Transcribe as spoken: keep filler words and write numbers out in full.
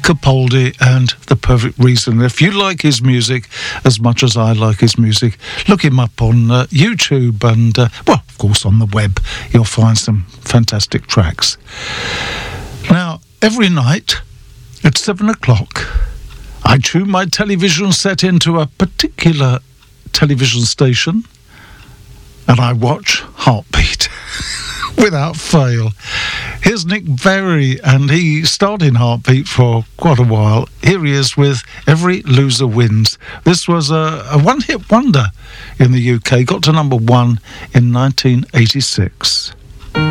Capaldi and The Perfect Reason. If you like his music as much as I like his music, look him up on uh, YouTube and, uh, well, of course, on the web. You'll find some fantastic tracks. Now, every night at seven o'clock, I tune my television set into a particular television station and I watch Heartbeat without fail. Here's Nick Berry, and he starred in Heartbeat for quite a while. Here he is with Every Loser Wins. This was a, a one-hit wonder in the U K, got to number one in nineteen eighty-six.